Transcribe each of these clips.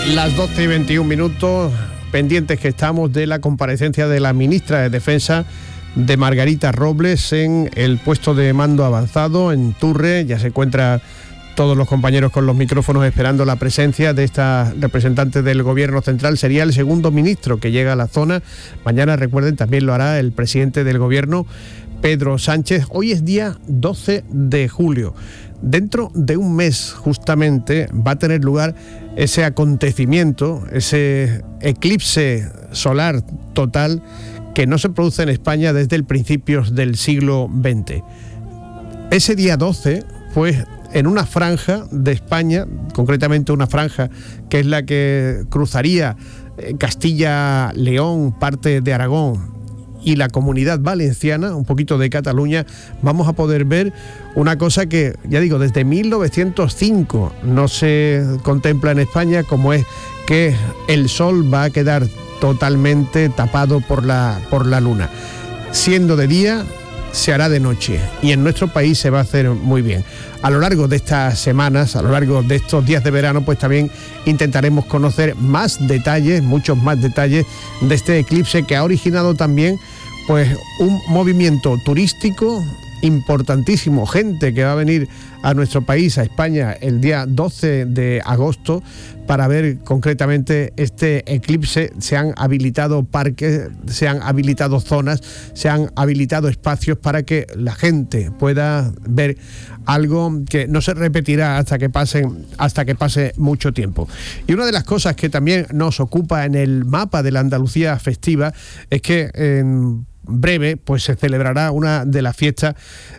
Las 12:21, pendientes que estamos de la comparecencia de la ministra de Defensa, de Margarita Robles, en el puesto de mando avanzado en Turre. Ya se encuentran todos los compañeros con los micrófonos esperando la presencia de esta representante del Gobierno Central. Sería el segundo ministro que llega a la zona. Mañana, recuerden, también lo hará el presidente del Gobierno, Pedro Sánchez. Hoy es día 12 de julio. Dentro de un mes, justamente, va a tener lugar ese acontecimiento, ese eclipse solar total que no se produce en España desde el principios del siglo XX. Ese día 12, pues, en una franja de España, concretamente una franja que es la que cruzaría Castilla-León, parte de Aragón y la Comunidad Valenciana, un poquito de Cataluña, vamos a poder ver una cosa que, ya digo, desde 1905 no se contempla en España, como es que el sol va a quedar totalmente tapado por la luna. Siendo de día, se hará de noche, y en nuestro país se va a hacer muy bien. A lo largo de estas semanas, a lo largo de estos días de verano, pues también intentaremos conocer más detalles, muchos más detalles de este eclipse, que ha originado también pues un movimiento turístico importantísimo, gente que va a venir a nuestro país, a España, el día 12 de agosto para ver concretamente este eclipse. Se han habilitado parques, se han habilitado zonas, se han habilitado espacios para que la gente pueda ver algo que no se repetirá hasta que pase mucho tiempo. Y una de las cosas que también nos ocupa en el mapa de la Andalucía festiva es que en breve pues se celebrará una de las fiestas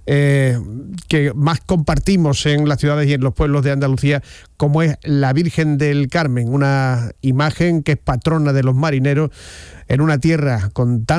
que más compartimos en las ciudades y en los pueblos de Andalucía, como es la Virgen del Carmen, una imagen que es patrona de los marineros en una tierra con